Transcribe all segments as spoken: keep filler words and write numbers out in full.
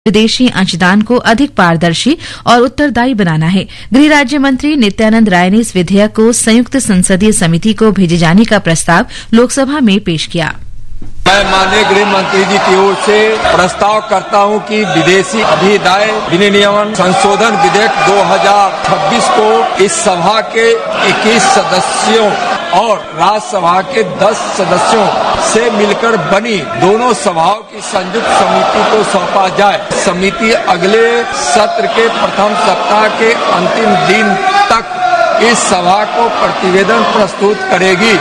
विदेशी अंशदान को अधिक पारदर्शी और उत्तरदायी बनाना है। गृह राज्य मंत्री नित्यानंद राय ने इस विधेयक को संयुक्त संसदीय समिति को भेजे जाने का प्रस्ताव लोकसभा में पेश किया। मैं माननीय गृह मंत्री जी की ओर से प्रस्ताव करता हूं कि विदेशी अधिदाय विनियमन संशोधन विधेयक दो हज़ार छब्बीस को इस सभा के इक्कीस सदस्यों और राज्यसभा के दस सदस्यों से मिलकर बनी दोनों सभाओं की संयुक्त समिति को सौंपा जाए। समिति अगले सत्र के प्रथम सप्ताह के अंतिम दिन तक इस सभा को प्रतिवेदन प्रस्तुत करेगी।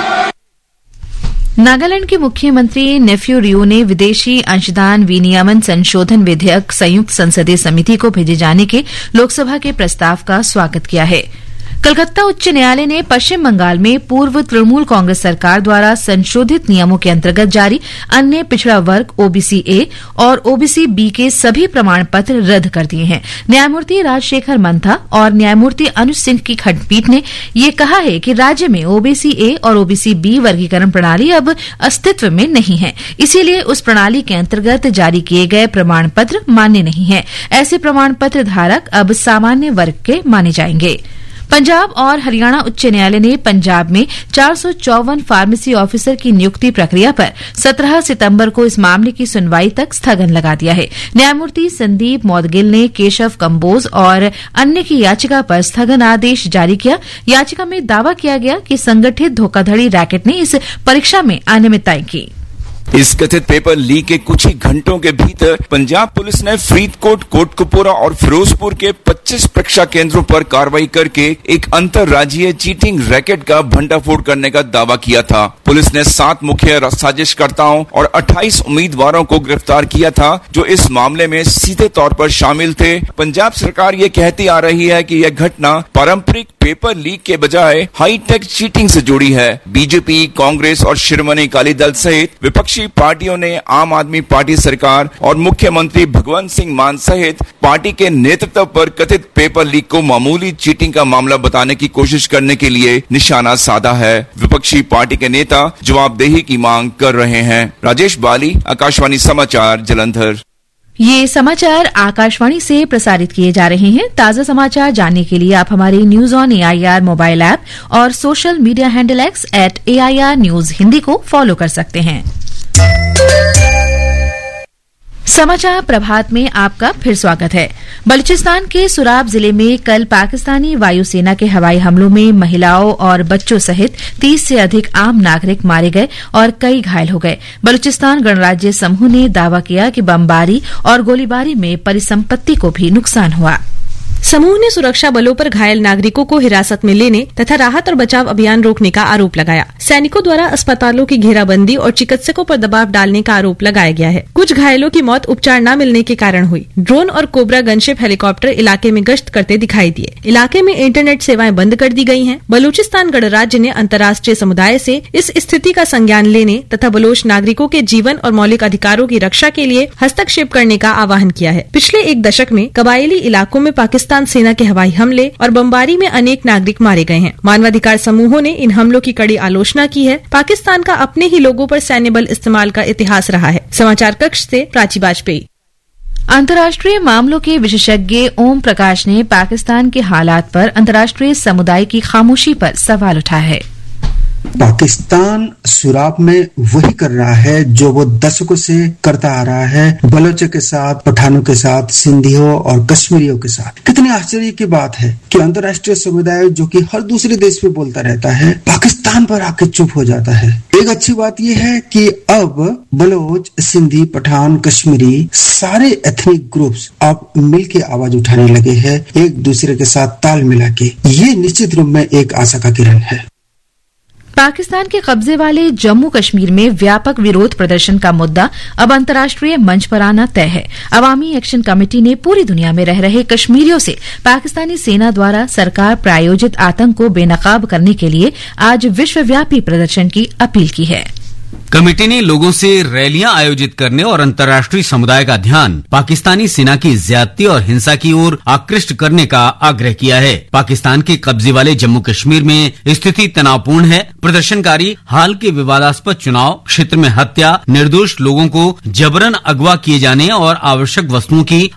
नागालैंड के मुख्यमंत्री नेफ्यू रियो ने विदेशी अंशदान विनियमन संशोधन विधेयक संयुक्त संसदीय समिति को भेजे जाने के लोकसभा के प्रस्ताव का स्वागत किया है। कलकत्ता उच्च न्यायालय ने पश्चिम बंगाल में पूर्व तृणमूल कांग्रेस सरकार द्वारा संशोधित नियमों के अंतर्गत जारी अन्य पिछड़ा वर्ग ओबीसी ए और ओबीसी बी के सभी प्रमाण पत्र रद्द कर दिए हैं। न्यायमूर्ति राजशेखर मंथा और न्यायमूर्ति अनुज सिंह की खंडपीठ ने यह कहा है कि राज्य में ओबीसी ए और ओबीसी बी वर्गीकरण प्रणाली अब अस्तित्व में नहीं है, इसीलिए उस प्रणाली के अंतर्गत जारी किए गए प्रमाण पत्र मान्य नहीं है। ऐसे प्रमाण पत्र धारक अब सामान्य वर्ग के माने जाएंगे। पंजाब और हरियाणा उच्च न्यायालय ने पंजाब में चार सौ चौवन फार्मेसी ऑफिसर की नियुक्ति प्रक्रिया पर सत्रह सितंबर को इस मामले की सुनवाई तक स्थगन लगा दिया है। न्यायमूर्ति संदीप मौदगिल ने केशव कंबोज और अन्य की याचिका पर स्थगन आदेश जारी किया। याचिका में दावा किया गया कि संगठित धोखाधड़ी रैकेट ने इस परीक्षा में अनियमितताएं की। इस कथित पेपर लीक के कुछ ही घंटों के भीतर पंजाब पुलिस ने फरीदकोट, कोटकपुरा और फिरोजपुर के पच्चीस परीक्षा केंद्रों पर कार्रवाई करके एक अंतर्राज्यीय चीटिंग रैकेट का भंडाफोड़ करने का दावा किया था। पुलिस ने सात मुख्य साजिशकर्ताओं और अट्ठाईस उम्मीदवारों को गिरफ्तार किया था जो इस मामले में सीधे तौर पर शामिल थे। पंजाब सरकार ये कहती आ रही है कि यह घटना पारंपरिक पेपर लीक के बजाय हाईटेक चीटिंग से जुड़ी है। बीजेपी, कांग्रेस और शिरोमणि अकाली दल सहित विपक्षी पार्टियों ने आम आदमी पार्टी सरकार और मुख्यमंत्री भगवंत सिंह मान सहित पार्टी के नेतृत्व पर कथित पेपर लीक को मामूली चीटिंग का मामला बताने की कोशिश करने के लिए निशाना साधा है। विपक्षी पार्टी के नेता जवाबदेही की मांग कर रहे हैं। राजेश बाली, आकाशवाणी समाचार, जालंधर। ये समाचार आकाशवाणी से प्रसारित किए जा रहे हैं। ताजा समाचार जानने के लिए आप हमारे news on AIR mobile app और social media handle x eight AIR news Hindi को फॉलो कर सकते हैं। समाचार प्रभात में आपका फिर स्वागत है। बलूचिस्तान के सुराब जिले में कल पाकिस्तानी वायुसेना के हवाई हमलों में महिलाओं और बच्चों सहित तीस से अधिक आम नागरिक मारे गए और कई घायल हो गए। बलूचिस्तान गणराज्य समूह ने दावा किया कि बमबारी और गोलीबारी में परिसंपत्ति को भी नुकसान हुआ। समूह ने सुरक्षा बलों पर घायल नागरिकों को हिरासत में लेने तथा राहत और बचाव अभियान रोकने का आरोप लगाया। सैनिकों द्वारा अस्पतालों की घेराबंदी और चिकित्सकों पर दबाव डालने का आरोप लगाया गया है। कुछ घायलों की मौत उपचार न मिलने के कारण हुई। ड्रोन और कोबरा गनशिप हेलीकॉप्टर इलाके में गश्त करते दिखाई दिए। इलाके में इंटरनेट सेवाएं बंद कर दी गई हैं। बलूचिस्तान गणराज्य ने अंतर्राष्ट्रीय समुदाय से इस स्थिति का संज्ञान लेने तथा बलोच नागरिकों के जीवन और मौलिक अधिकारों की रक्षा के लिए हस्तक्षेप करने का आह्वान किया है। पिछले एक दशक में कबायली इलाकों में पाकिस्तान सेना के हवाई हमले और बमबारी में अनेक नागरिक मारे गए हैं। मानवाधिकार समूहों ने इन हमलों की कड़ी आलोचना की है। पाकिस्तान का अपने ही लोगों पर सैन्य बल इस्तेमाल का इतिहास रहा है। समाचार कक्ष से प्राची वाजपेयी। अंतर्राष्ट्रीय मामलों के विशेषज्ञ ओम प्रकाश ने पाकिस्तान के हालात पर अंतर्राष्ट्रीय समुदाय की खामोशी पर सवाल उठाया है। पाकिस्तान सुराब में वही कर रहा है जो वो दशकों से करता आ रहा है, बलोचों के साथ, पठानों के साथ, सिंधियों और कश्मीरियों के साथ। कितनी आश्चर्य की बात है कि अंतर्राष्ट्रीय समुदाय जो कि हर दूसरे देश पे बोलता रहता है, पाकिस्तान पर आके चुप हो जाता है। एक अच्छी बात यह है कि अब बलोच, सिंधी, पठान, कश्मीरी सारे एथनिक ग्रुप्स अब मिलके आवाज उठाने लगे हैं, एक दूसरे के साथ ताल मिला के। ये निश्चित रूप में एक आशा का किरण है। पाकिस्तान के कब्जे वाले जम्मू कश्मीर में व्यापक विरोध प्रदर्शन का मुद्दा अब अंतर्राष्ट्रीय मंच पर आना तय है। अवामी एक्शन कमेटी ने पूरी दुनिया में रह रहे कश्मीरियों से पाकिस्तानी सेना द्वारा सरकार प्रायोजित आतंक को बेनकाब करने के लिए आज विश्वव्यापी प्रदर्शन की अपील की है। कमेटी ने लोगों से रैलियां आयोजित करने और अंतर्राष्ट्रीय समुदाय का ध्यान पाकिस्तानी सेना की ज्यादती और हिंसा की ओर आकृष्ट करने का आग्रह किया है। पाकिस्तान के कब्जे वाले जम्मू कश्मीर में स्थिति तनावपूर्ण है। प्रदर्शनकारी हाल के विवादास्पद चुनाव क्षेत्र में हत्या, निर्दोष लोगों को जबरन अगवा किए जाने और आवश्यक वस्तुओं की